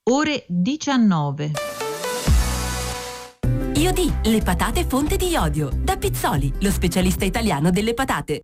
ore 19. IOD, le patate fonte di iodio. Da Pizzoli, lo specialista italiano delle patate.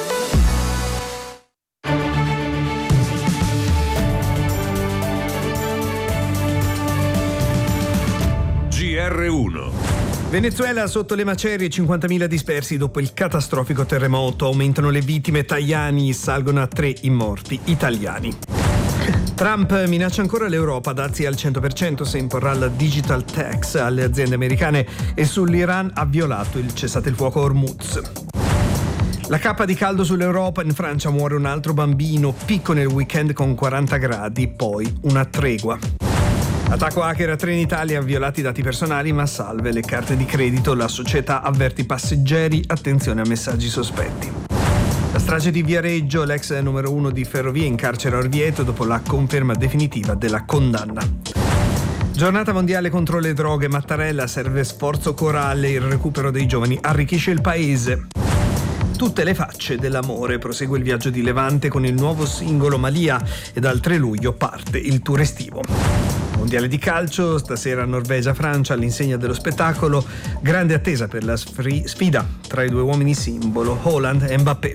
GR1. Venezuela sotto le macerie, 50.000 dispersi dopo il catastrofico terremoto. Aumentano le vittime, Tajani salgono a 3 i morti italiani. Trump minaccia ancora l'Europa a dazi al 100% se imporrà la digital tax alle aziende americane, e sull'Iran ha violato il cessate il fuoco Hormuz. La cappa di caldo sull'Europa, in Francia muore un altro bambino, picco nel weekend con 40 gradi, poi una tregua. Attacco hacker a Trenitalia, violati i dati personali ma salve le carte di credito, la società avverte i passeggeri, attenzione a messaggi sospetti. La strage di Viareggio, l'ex numero 1 di Ferrovie in carcere a Orvieto dopo la conferma definitiva della condanna. Giornata mondiale contro le droghe, Mattarella, serve sforzo corale, il recupero dei giovani arricchisce il paese. Tutte le facce dell'amore, prosegue il viaggio di Levante con il nuovo singolo Malia e dal 3 luglio parte il tour estivo. Mondiale di calcio, stasera Norvegia-Francia all'insegna dello spettacolo, grande attesa per la sfida tra i due uomini simbolo, Haaland e Mbappé.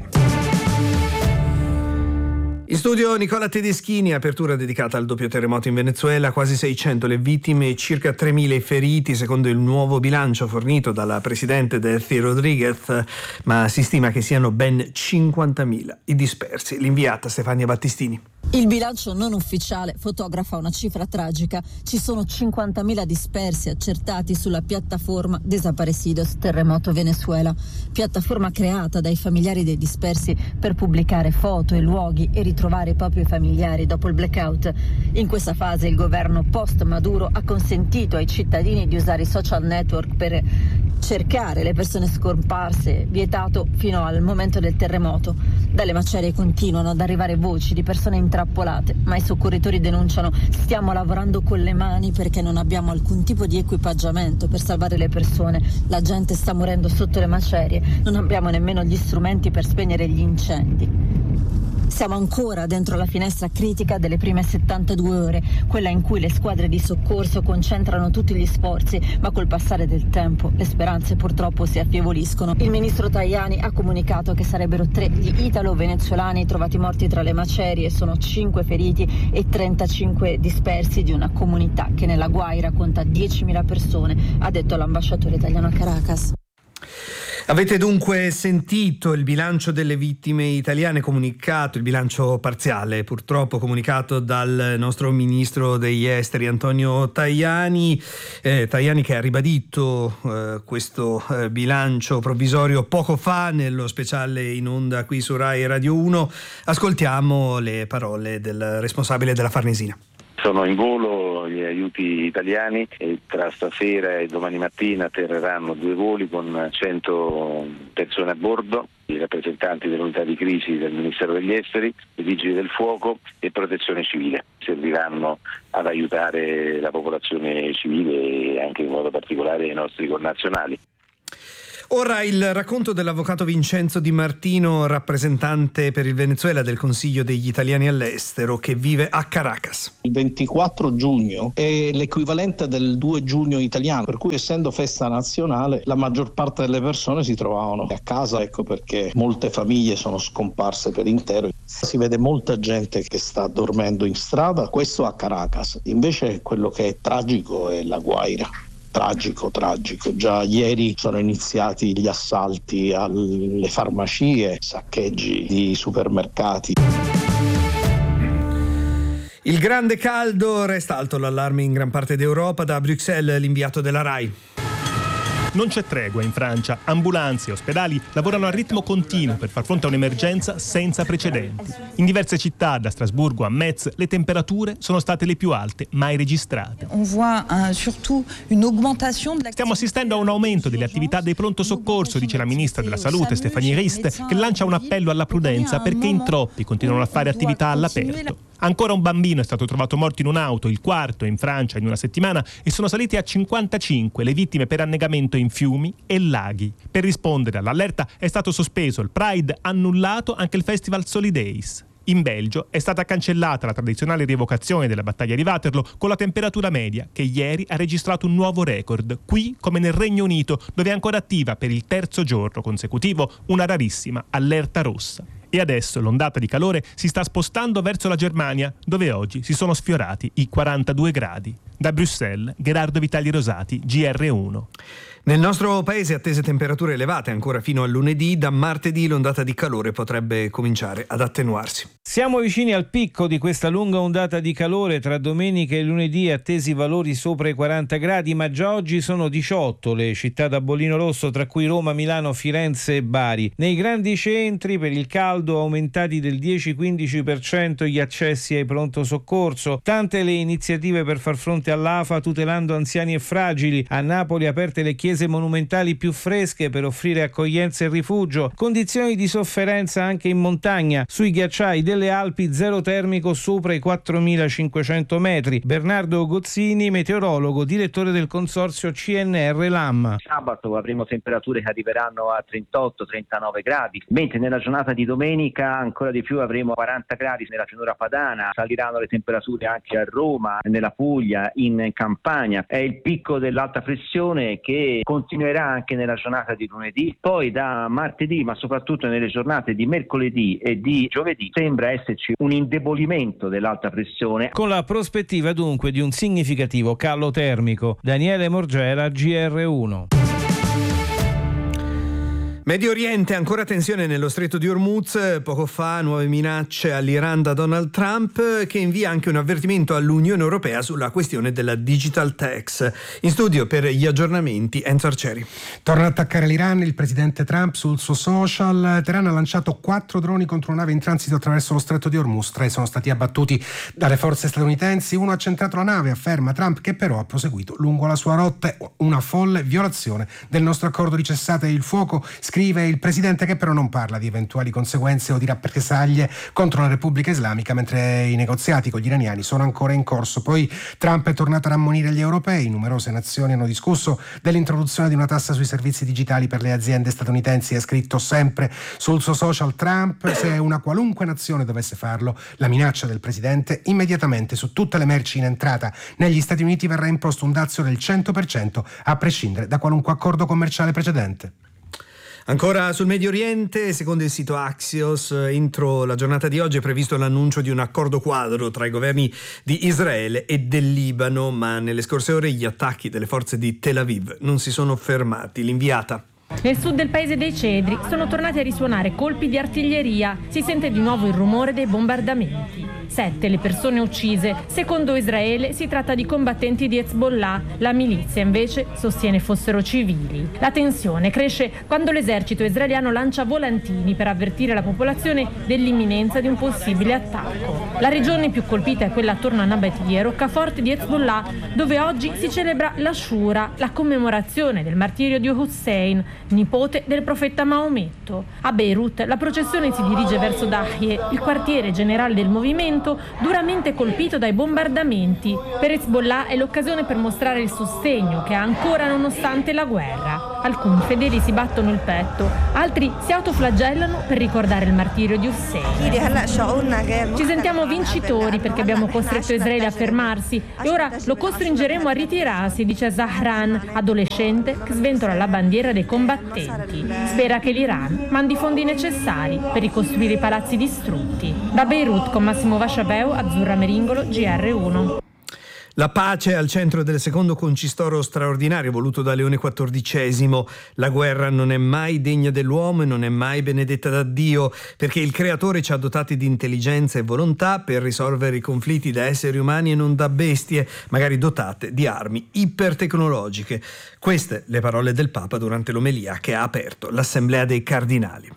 In studio Nicola Tedeschini, apertura dedicata al doppio terremoto in Venezuela, quasi 600 le vittime e circa 3.000 i feriti secondo il nuovo bilancio fornito dalla presidente Delcy Rodriguez, ma si stima che siano ben 50.000 i dispersi. L'inviata Stefania Battistini. Il bilancio non ufficiale fotografa una cifra tragica. Ci sono 50.000 dispersi accertati sulla piattaforma Desaparecidos Terremoto Venezuela, piattaforma creata dai familiari dei dispersi per pubblicare foto e luoghi e ritrovare i propri familiari dopo il blackout. In questa fase il governo post-Maduro ha consentito ai cittadini di usare i social network per cercare le persone scomparse, vietato fino al momento del terremoto. Dalle macerie continuano ad arrivare voci di persone intrappolate, ma i soccorritori denunciano: stiamo lavorando con le mani perché non abbiamo alcun tipo di equipaggiamento per salvare le persone, la gente sta morendo sotto le macerie, non abbiamo nemmeno gli strumenti per spegnere gli incendi. Siamo ancora dentro la finestra critica delle prime 72 ore, quella in cui le squadre di soccorso concentrano tutti gli sforzi, ma col passare del tempo le speranze purtroppo si affievoliscono. Il ministro Tajani ha comunicato che sarebbero 3 gli italo-venezuelani trovati morti tra le macerie, sono 5 feriti e 35 dispersi di una comunità che nella Guaira conta 10.000 persone, ha detto l'ambasciatore italiano a Caracas. Avete dunque sentito il bilancio delle vittime italiane comunicato, il bilancio parziale purtroppo comunicato dal nostro ministro degli esteri Antonio Tajani, Tajani che ha ribadito questo bilancio provvisorio poco fa nello speciale in onda qui su Rai Radio 1. Ascoltiamo le parole del responsabile della Farnesina. Sono in volo gli aiuti italiani e tra stasera e domani mattina atterreranno 2 voli con 100 persone a bordo, i rappresentanti dell'unità di crisi del Ministero degli Esteri, i vigili del fuoco e protezione civile. Serviranno ad aiutare la popolazione civile e anche in modo particolare i nostri connazionali. Ora il racconto dell'avvocato Vincenzo Di Martino, rappresentante per il Venezuela del Consiglio degli Italiani all'estero, che vive a Caracas. Il 24 giugno è l'equivalente del 2 giugno italiano, per cui essendo festa nazionale la maggior parte delle persone si trovavano a casa, ecco perché molte famiglie sono scomparse per intero. Si vede molta gente che sta dormendo in strada, questo a Caracas. Invece quello che è tragico è la Guaira. Tragico. Già ieri sono iniziati gli assalti alle farmacie, saccheggi di supermercati. Il grande caldo, resta alto l'allarme in gran parte d'Europa. Da Bruxelles l'inviato della Rai. Non c'è tregua in Francia. Ambulanze e ospedali lavorano a ritmo continuo per far fronte a un'emergenza senza precedenti. In diverse città, da Strasburgo a Metz, le temperature sono state le più alte mai registrate. Stiamo assistendo a un aumento delle attività dei pronto soccorso, dice la ministra della Salute Stéphanie Rist, che lancia un appello alla prudenza perché in troppi continuano a fare attività all'aperto. Ancora un bambino è stato trovato morto in un'auto, il quarto in Francia in una settimana, e sono saliti a 55 le vittime per annegamento in fiumi e laghi. Per rispondere all'allerta è stato sospeso il Pride, annullato anche il Festival Solidays. In Belgio è stata cancellata la tradizionale rievocazione della battaglia di Waterloo con la temperatura media che ieri ha registrato un nuovo record, qui come nel Regno Unito, dove è ancora attiva per il terzo giorno consecutivo una rarissima allerta rossa. E adesso l'ondata di calore si sta spostando verso la Germania, dove oggi si sono sfiorati i 42 gradi. Da Bruxelles, Gerardo Vitali Rosati, GR1. Nel nostro paese attese temperature elevate ancora fino a lunedì. Da martedì l'ondata di calore potrebbe cominciare ad attenuarsi. Siamo vicini al picco di questa lunga ondata di calore. Tra domenica e lunedì attesi valori sopra i 40 gradi, ma già oggi sono 18 le città da bollino rosso, tra cui Roma, Milano, Firenze e Bari. Nei grandi centri per il caldo aumentati del 10-15% gli accessi ai pronto soccorso. Tante le iniziative per far fronte all'afa tutelando anziani e fragili. A Napoli aperte le chiese monumentali più fresche per offrire accoglienza e rifugio. Condizioni di sofferenza anche in montagna. Sui ghiacciai delle Alpi zero termico sopra i 4.500 metri. Bernardo Gozzini, meteorologo, direttore del consorzio CNR LAM. Sabato avremo temperature che arriveranno a 38-39 gradi, mentre nella giornata di domenica ancora di più avremo 40 gradi nella pianura padana. Saliranno le temperature anche a Roma, nella Puglia, in Campania. È il picco dell'alta pressione che continuerà anche nella giornata di lunedì. Poi da martedì, ma soprattutto nelle giornate di mercoledì e di giovedì, sembra esserci un indebolimento dell'alta pressione, con la prospettiva dunque di un significativo calo termico. Daniele Morgera, GR1. Medio Oriente, ancora tensione nello stretto di Hormuz. Poco fa nuove minacce all'Iran da Donald Trump, che invia anche un avvertimento all'Unione Europea sulla questione della digital tax. In studio per gli aggiornamenti Enzo Arcieri. Torna ad attaccare l'Iran il presidente Trump sul suo social. Teheran ha lanciato 4 droni contro una nave in transito attraverso lo stretto di Hormuz. 3 sono stati abbattuti dalle forze statunitensi. Uno ha centrato la nave, afferma Trump, che però ha proseguito lungo la sua rotta. Una folle violazione del nostro accordo di cessate il fuoco, scrive il presidente, che però non parla di eventuali conseguenze o di rappresaglie contro la Repubblica Islamica, mentre i negoziati con gli iraniani sono ancora in corso. Poi Trump è tornato a rammonire gli europei. Numerose nazioni hanno discusso dell'introduzione di una tassa sui servizi digitali per le aziende statunitensi. Ha scritto sempre sul suo social Trump: se una qualunque nazione dovesse farlo, la minaccia del presidente, immediatamente su tutte le merci in entrata negli Stati Uniti verrà imposto un dazio del 100% a prescindere da qualunque accordo commerciale precedente. Ancora sul Medio Oriente, secondo il sito Axios, entro la giornata di oggi è previsto l'annuncio di un accordo quadro tra i governi di Israele e del Libano, ma nelle scorse ore gli attacchi delle forze di Tel Aviv non si sono fermati. L'inviata. Nel sud del paese dei Cedri sono tornati a risuonare colpi di artiglieria. Si sente di nuovo il rumore dei bombardamenti. 7 le persone uccise. Secondo Israele si tratta di combattenti di Hezbollah. La milizia invece sostiene fossero civili. La tensione cresce quando l'esercito israeliano lancia volantini per avvertire la popolazione dell'imminenza di un possibile attacco. La regione più colpita è quella attorno a Nabatia, roccaforte di Hezbollah, dove oggi si celebra l'Ashura, la commemorazione del martirio di Hussein, nipote del profeta Maometto. A Beirut la processione si dirige verso Dahie, il quartiere generale del movimento duramente colpito dai bombardamenti. Per Hezbollah è l'occasione per mostrare il sostegno che ha ancora nonostante la guerra. Alcuni fedeli si battono il petto, altri si autoflagellano per ricordare il martirio di Hussein. Ci sentiamo vincitori perché abbiamo costretto Israele a fermarsi e ora lo costringeremo a ritirarsi, dice Zahran, adolescente che sventola la bandiera dei combattenti. Spera che l'Iran mandi i fondi necessari per ricostruire i palazzi distrutti. Da Beirut con Massimo Vasciabeu, Azzurra Meringolo, GR1. La pace è al centro del secondo concistoro straordinario voluto da Leone XIV. La guerra non è mai degna dell'uomo e non è mai benedetta da Dio, perché il Creatore ci ha dotati di intelligenza e volontà per risolvere i conflitti da esseri umani e non da bestie, magari dotate di armi ipertecnologiche. Queste le parole del Papa durante l'omelia che ha aperto l'Assemblea dei Cardinali.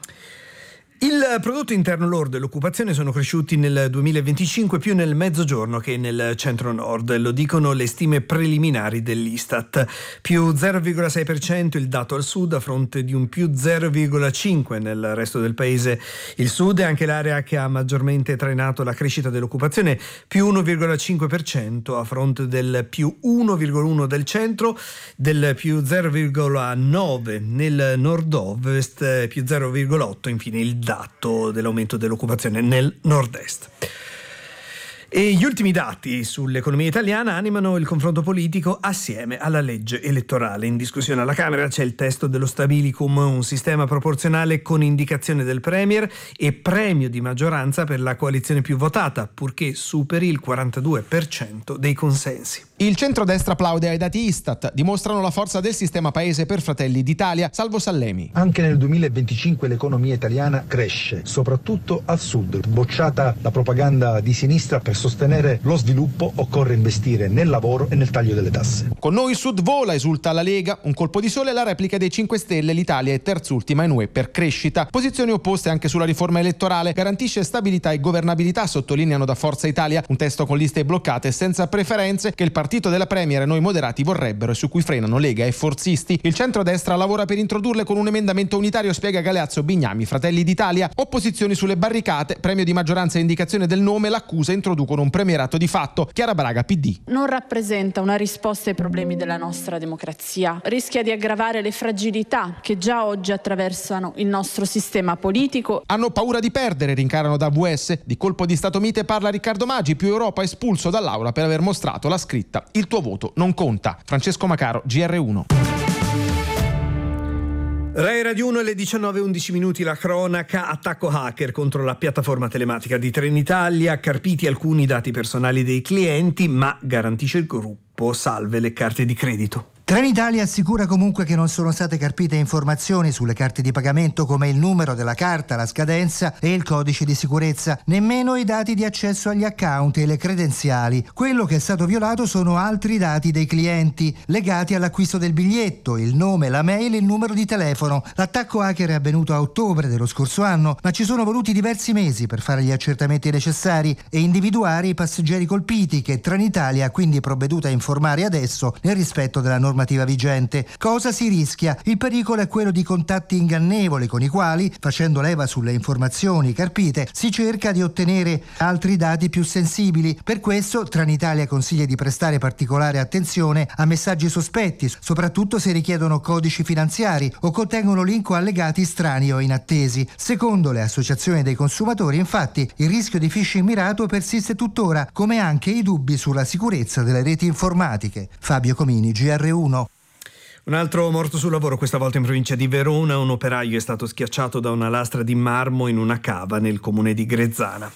Il prodotto interno lordo e l'occupazione sono cresciuti nel 2025 più nel mezzogiorno che nel centro-nord, lo dicono le stime preliminari dell'Istat. Più 0,6% il dato al sud a fronte di un più 0,5% nel resto del paese. Il sud è anche l'area che ha maggiormente trainato la crescita dell'occupazione, più 1,5% a fronte del più 1,1% del centro, del più 0,9% nel nord-ovest, più 0,8% infine il dato dell'aumento dell'occupazione nel nord-est. E gli ultimi dati sull'economia italiana animano il confronto politico assieme alla legge elettorale. In discussione alla Camera c'è il testo dello Stabilicum, un sistema proporzionale con indicazione del Premier e premio di maggioranza per la coalizione più votata, purché superi il 42% dei consensi. Il centrodestra applaude ai dati Istat, dimostrano la forza del sistema paese per Fratelli d'Italia, salvo Sallemi. Anche nel 2025 l'economia italiana cresce, soprattutto al sud. Bocciata la propaganda di sinistra, per sostenere lo sviluppo occorre investire nel lavoro e nel taglio delle tasse. Con noi il sud vola, esulta la Lega, un colpo di sole la replica dei 5 Stelle, l'Italia è terzultima in UE per crescita. Posizioni opposte anche sulla riforma elettorale, garantisce stabilità e governabilità, sottolineano da Forza Italia, un testo con liste bloccate e senza preferenze che il partito della Premier e noi moderati vorrebbero e su cui frenano Lega e forzisti. Il centrodestra lavora per introdurle con un emendamento unitario, spiega Galeazzo Bignami, Fratelli d'Italia. Opposizioni sulle barricate, premio di maggioranza e indicazione del nome, l'accusa introducono un premierato di fatto. Chiara Braga, PD. Non rappresenta una risposta ai problemi della nostra democrazia, rischia di aggravare le fragilità che già oggi attraversano il nostro sistema politico. Hanno paura di perdere, rincarano da AVS. Di colpo di Stato mite parla Riccardo Maggi, più Europa espulso dall'aula per aver mostrato la scritta "Il tuo voto non conta". Francesco Macaro, GR1. Rai Radio 1 alle 19:11 la cronaca, attacco hacker contro la piattaforma telematica di Trenitalia, carpiti alcuni dati personali dei clienti, ma garantisce il gruppo salve le carte di credito. Trenitalia assicura comunque che non sono state carpite informazioni sulle carte di pagamento come il numero della carta, la scadenza e il codice di sicurezza, nemmeno i dati di accesso agli account e le credenziali. Quello che è stato violato sono altri dati dei clienti legati all'acquisto del biglietto, il nome, la mail e il numero di telefono. L'attacco hacker è avvenuto a ottobre dello scorso anno, ma ci sono voluti diversi mesi per fare gli accertamenti necessari e individuare i passeggeri colpiti, che Trenitalia ha quindi provveduto a informare adesso nel rispetto della normativa vigente. Cosa si rischia? Il pericolo è quello di contatti ingannevoli con i quali, facendo leva sulle informazioni carpite, si cerca di ottenere altri dati più sensibili. Per questo Trenitalia consiglia di prestare particolare attenzione a messaggi sospetti, soprattutto se richiedono codici finanziari o contengono link o allegati strani o inattesi. Secondo le associazioni dei consumatori, infatti, il rischio di phishing mirato persiste tuttora, come anche i dubbi sulla sicurezza delle reti informatiche. Fabio Comini, GR1. Un altro morto sul lavoro, questa volta in provincia di Verona. Un operaio è stato schiacciato da una lastra di marmo in una cava nel comune di Grezzana.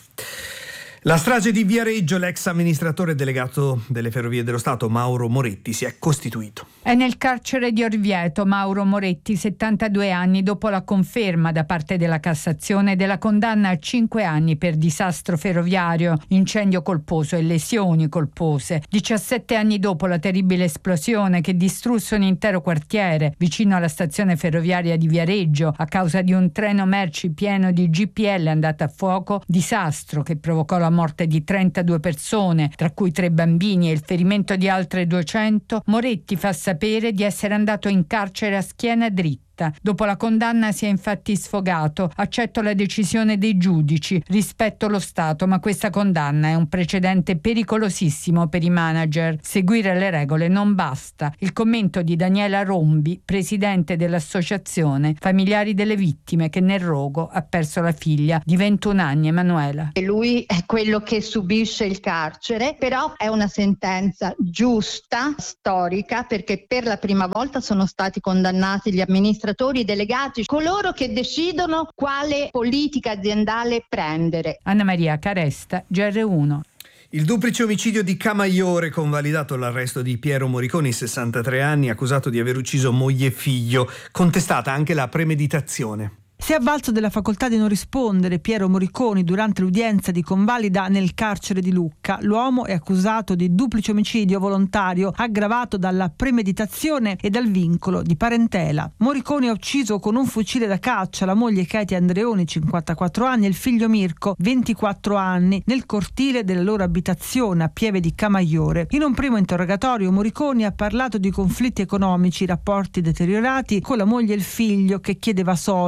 La strage di Viareggio, l'ex amministratore delegato delle Ferrovie dello Stato Mauro Moretti si è costituito. È nel carcere di Orvieto Mauro Moretti, 72 anni, dopo la conferma da parte della Cassazione della condanna a 5 anni per disastro ferroviario, incendio colposo e lesioni colpose. 17 anni dopo la terribile esplosione che distrusse un intero quartiere vicino alla stazione ferroviaria di Viareggio a causa di un treno merci pieno di GPL andato a fuoco, disastro che provocò la morte di 32 persone, tra cui 3 bambini, e il ferimento di altre 200, Moretti fa sapere di essere andato in carcere a schiena dritta. Dopo la condanna si è infatti sfogato: accetto la decisione dei giudici, rispetto lo Stato, ma questa condanna è un precedente pericolosissimo per i manager. Seguire le regole non basta. Il commento di Daniela Rombi, presidente dell'associazione Familiari delle Vittime, che nel rogo ha perso la figlia di 21 anni, Emanuela. Lui è quello che subisce il carcere, però è una sentenza giusta, storica, perché per la prima volta sono stati condannati gli amministratori delegati, coloro che decidono quale politica aziendale prendere. Anna Maria Caresta, GR1. Il duplice omicidio di Camaiore, convalidato l'arresto di Piero Moriconi, 63 anni, accusato di aver ucciso moglie e figlio, contestata anche la premeditazione. Si è avvalso della facoltà di non rispondere Piero Moriconi durante l'udienza di convalida nel carcere di Lucca. L'uomo è accusato di duplice omicidio volontario aggravato dalla premeditazione e dal vincolo di parentela. Moriconi ha ucciso con un fucile da caccia la moglie Katie Andreoni, 54 anni, e il figlio Mirko, 24 anni, nel cortile della loro abitazione a Pieve di Camaiore. In un primo interrogatorio Moriconi ha parlato di conflitti economici, rapporti deteriorati con la moglie e il figlio che chiedeva soldi e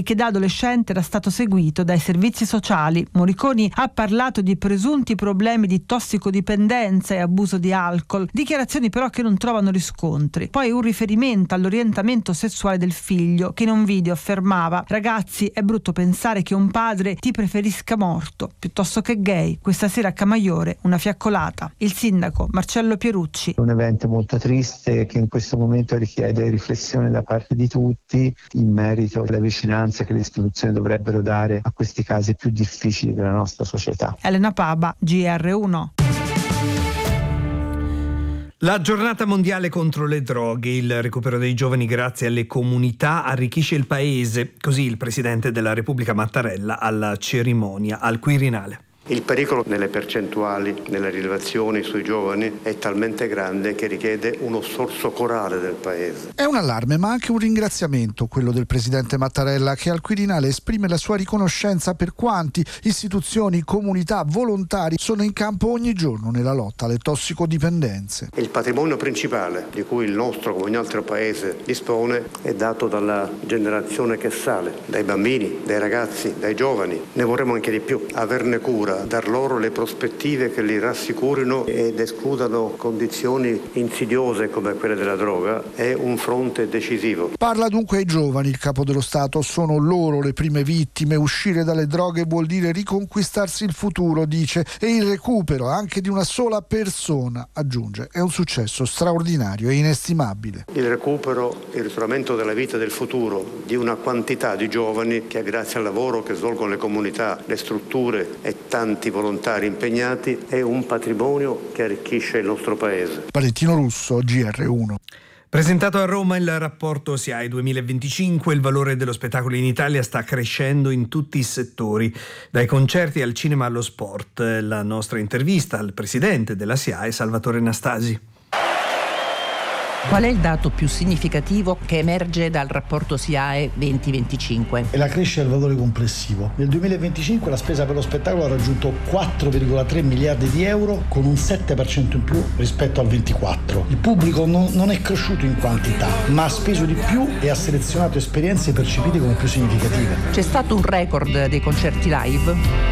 che da adolescente era stato seguito dai servizi sociali. Morricone ha parlato di presunti problemi di tossicodipendenza e abuso di alcol, dichiarazioni però che non trovano riscontri. Poi un riferimento all'orientamento sessuale del figlio, che in un video affermava: ragazzi, è brutto pensare che un padre ti preferisca morto piuttosto che gay. Questa sera a Camaiore una fiaccolata. Il sindaco Marcello Pierucci. Un evento molto triste che in questo momento richiede riflessione da parte di tutti in merito alle vicinanze che le istituzioni dovrebbero dare a questi casi più difficili della nostra società. Elena Paba, GR1. La giornata mondiale contro le droghe, il recupero dei giovani grazie alle comunità arricchisce il paese, così il presidente della Repubblica Mattarella alla cerimonia al Quirinale. Il pericolo nelle percentuali, nelle rilevazioni sui giovani è talmente grande che richiede uno sforzo corale del Paese. È un allarme ma anche un ringraziamento quello del presidente Mattarella, che al Quirinale esprime la sua riconoscenza per quanti istituzioni, comunità, volontari sono in campo ogni giorno nella lotta alle tossicodipendenze. Il patrimonio principale di cui il nostro come ogni altro Paese dispone è dato dalla generazione che sale, dai bambini, dai ragazzi, dai giovani. Ne vorremmo anche di più, averne cura, dar loro le prospettive che li rassicurino ed escludano condizioni insidiose come quelle della droga è un fronte decisivo. Parla dunque ai giovani il capo dello Stato, sono loro le prime vittime, uscire dalle droghe vuol dire riconquistarsi il futuro, dice, e il recupero anche di una sola persona, aggiunge, è un successo straordinario e inestimabile. Il recupero, il ritrovamento della vita del futuro di una quantità di giovani che grazie al lavoro che svolgono le comunità, le strutture e tanti volontari impegnati è un patrimonio che arricchisce il nostro Paese. Valentino Russo, GR1. Presentato a Roma il rapporto SIAE 2025, il valore dello spettacolo in Italia sta crescendo in tutti i settori, dai concerti al cinema allo sport. La nostra intervista al presidente della SIAE, Salvatore Nastasi. Qual è il dato più significativo che emerge dal rapporto SIAE 2025? È la crescita del valore complessivo. Nel 2025 la spesa per lo spettacolo ha raggiunto 4,3 miliardi di euro, con un 7% in più rispetto al 24. Il pubblico non è cresciuto in quantità, ma ha speso di più e ha selezionato esperienze percepite come più significative. C'è stato un record dei concerti live?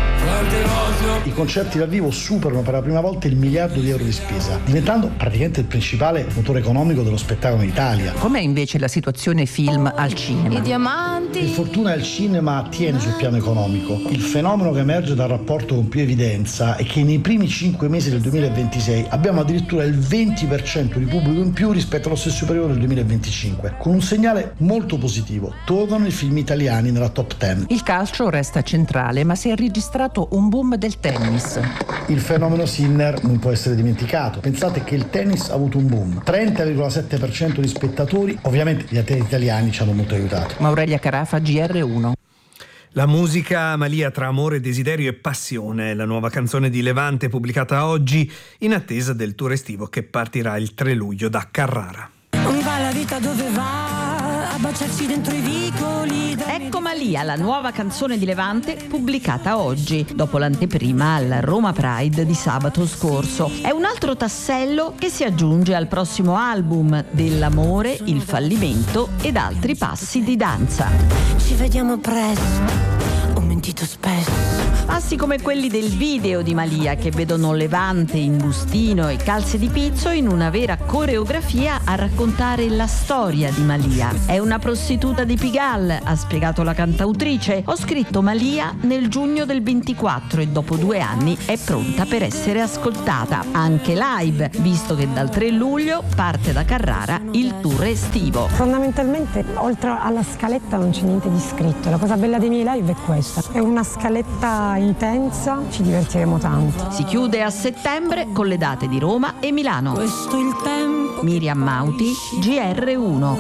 I concerti dal vivo superano per la prima volta il miliardo di euro di spesa, diventando praticamente il principale motore economico dello spettacolo in Italia. Com'è invece la situazione film al cinema? I diamanti. Per fortuna il cinema tiene sul piano economico. Il fenomeno che emerge dal rapporto con più evidenza è che nei primi 5 mesi del 2026 abbiamo addirittura il 20% di pubblico in più rispetto allo stesso periodo del 2025, con un segnale molto positivo: tornano i film italiani nella top 10. Il calcio resta centrale, ma si è registrato un boom del tennis. Il fenomeno Sinner non può essere dimenticato. Pensate che il tennis ha avuto un boom, 30,7% di spettatori. Ovviamente gli atleti italiani ci hanno molto aiutato. Maurelia Carafa, GR1. La musica Malia tra amore, desiderio e passione, la nuova canzone di Levante pubblicata oggi in attesa del tour estivo che partirà il 3 luglio da Carrara. Non va la vita dove va a baciarci dentro i vicoli. Ecco Malia, la nuova canzone di Levante pubblicata oggi, dopo l'anteprima al Roma Pride di sabato scorso. È un altro tassello che si aggiunge al prossimo album dell'amore, il fallimento ed altri passi di danza. Ci vediamo presto. Spesso. Passi come quelli del video di Malia, che vedono Levante in bustino e calze di pizzo in una vera coreografia a raccontare la storia di Malia. È una prostituta di Pigalle, ha spiegato la cantautrice. Ho scritto Malia nel giugno del 24 e dopo 2 anni è pronta per essere ascoltata, anche live, visto che dal 3 luglio parte da Carrara il tour estivo. Fondamentalmente, oltre alla scaletta non c'è niente di scritto. La cosa bella dei miei live è questa. È una scaletta intensa, ci divertiremo tanto. Si chiude a settembre con le date di Roma e Milano. Questo è il tempo. Miriam Mauti, GR1.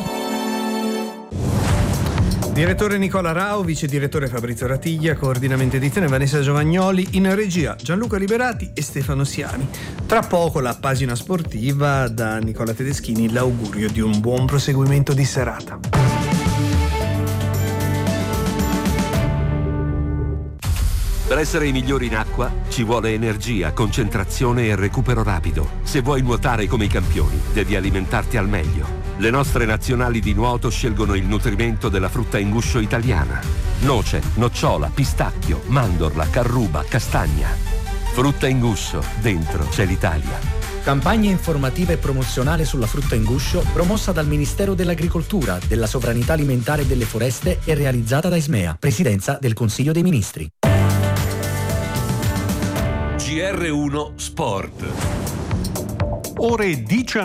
Direttore Nicola Rao, vice direttore Fabrizio Ratiglia, coordinamento edizione Vanessa Giovagnoli, in regia Gianluca Liberati e Stefano Siani. Tra poco la pagina sportiva, da Nicola Tedeschini l'augurio di un buon proseguimento di serata. Per essere i migliori in acqua ci vuole energia, concentrazione e recupero rapido. Se vuoi nuotare come i campioni, devi alimentarti al meglio. Le nostre nazionali di nuoto scelgono il nutrimento della frutta in guscio italiana. Noce, nocciola, pistacchio, mandorla, carruba, castagna. Frutta in guscio, dentro c'è l'Italia. Campagna informativa e promozionale sulla frutta in guscio promossa dal Ministero dell'Agricoltura, della Sovranità Alimentare e delle Foreste e realizzata da Ismea, Presidenza del Consiglio dei Ministri. GR1 Sport. Ore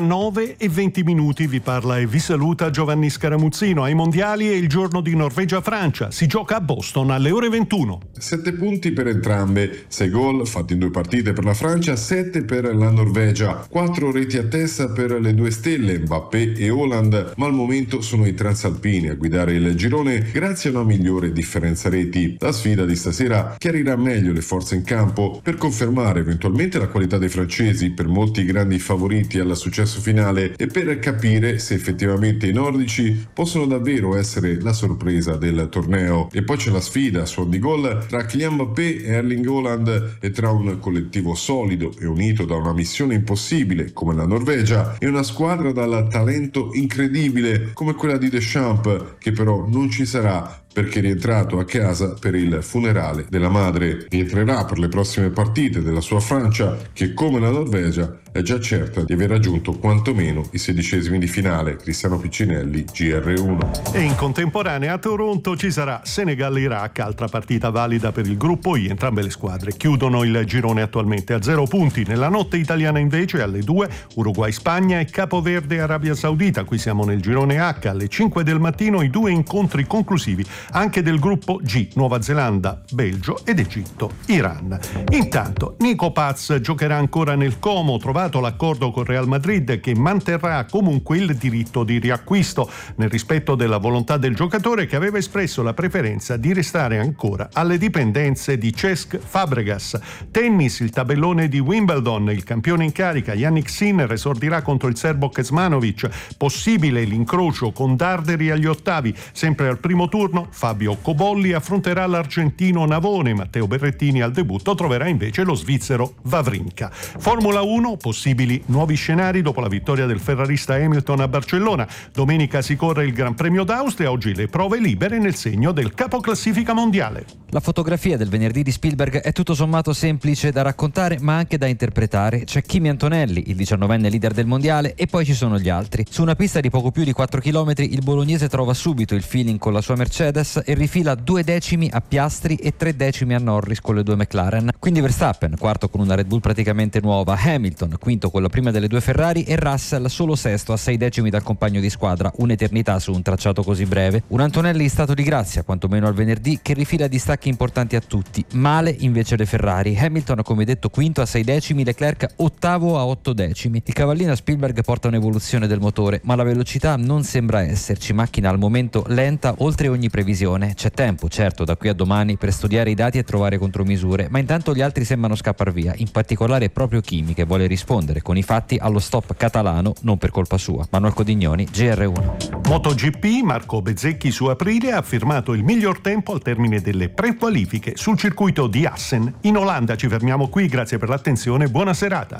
19:20 vi parla e vi saluta Giovanni Scaramuzzino. Ai mondiali è il giorno di Norvegia-Francia, si gioca a Boston alle ore 21. 7 punti per entrambe, 6 gol fatti in 2 partite per la Francia, 7 per la Norvegia, 4 reti a testa per le 2 stelle Mbappé e Haaland, ma al momento sono i transalpini a guidare il girone grazie a una migliore differenza reti. La sfida di stasera chiarirà meglio le forze in campo per confermare eventualmente la qualità dei francesi, per molti grandi favoriti al successo finale, e per capire se effettivamente i nordici possono davvero essere la sorpresa del torneo. E poi c'è la sfida a suon di gol tra Kylian Mbappé e Erling Haaland, e tra un collettivo solido e unito da una missione impossibile come la Norvegia e una squadra dal talento incredibile come quella di Deschamps, che però non ci sarà perché è rientrato a casa per il funerale della madre. Rientrerà per le prossime partite della sua Francia, che come la Norvegia è già certa di aver raggiunto quantomeno i 16esimi di finale. Cristiano Piccinelli, GR1. E in contemporanea a Toronto ci sarà Senegal-Iraq, altra partita valida per il gruppo I. Entrambe le squadre chiudono il girone attualmente a 0 punti. Nella notte italiana invece alle 2 Uruguay-Spagna e Capoverde-Arabia Saudita. Qui siamo nel girone H. Alle 5 del mattino i 2 incontri conclusivi anche del gruppo G, Nuova Zelanda, Belgio ed Egitto, Iran. Intanto Nico Paz giocherà ancora nel Como, trovato l'accordo con Real Madrid che manterrà comunque il diritto di riacquisto, nel rispetto della volontà del giocatore che aveva espresso la preferenza di restare ancora alle dipendenze di Cesc Fabregas. Tennis, il tabellone di Wimbledon, il campione in carica Jannik Sinner esordirà contro il serbo Kecmanovic, possibile l'incrocio con Darderi agli ottavi. Sempre al primo turno Fabio Cobolli affronterà l'argentino Navone, Matteo Berrettini al debutto troverà invece lo svizzero Wawrinka. Formula 1, possibili nuovi scenari dopo la vittoria del ferrarista Hamilton a Barcellona. Domenica si corre il Gran Premio d'Austria, oggi le prove libere nel segno del capoclassifica mondiale. La fotografia del venerdì di Spielberg è tutto sommato semplice da raccontare ma anche da interpretare. C'è Kimi Antonelli, il 19enne leader del mondiale, e poi ci sono gli altri. Su una pista di poco più di 4 km il bolognese trova subito il feeling con la sua Mercedes e rifila 2 decimi a Piastri e 3 decimi a Norris con le 2 McLaren. Quindi Verstappen, quarto con una Red Bull praticamente nuova, Hamilton, quinto con la prima delle 2 Ferrari, e Russell solo sesto a 6 decimi dal compagno di squadra, un'eternità su un tracciato così breve. Un Antonelli in stato di grazia, quantomeno al venerdì, che rifila distacchi importanti a tutti. Male invece le Ferrari. Hamilton, come detto, quinto a 6 decimi, Leclerc ottavo a 8 decimi. Il cavallino a Spielberg porta un'evoluzione del motore, ma la velocità non sembra esserci, macchina al momento lenta oltre ogni previsione. C'è tempo, certo, da qui a domani per studiare i dati e trovare contromisure, ma intanto gli altri sembrano scappar via, in particolare proprio Kimi, che vuole rispondere con i fatti allo stop catalano, non per colpa sua. Manuel Codignoni, GR1. MotoGP, Marco Bezzecchi su Aprilia ha firmato il miglior tempo al termine delle prequalifiche sul circuito di Assen in Olanda. Ci fermiamo qui, grazie per l'attenzione, buona serata.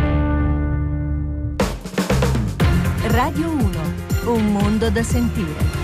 Radio 1, un mondo da sentire.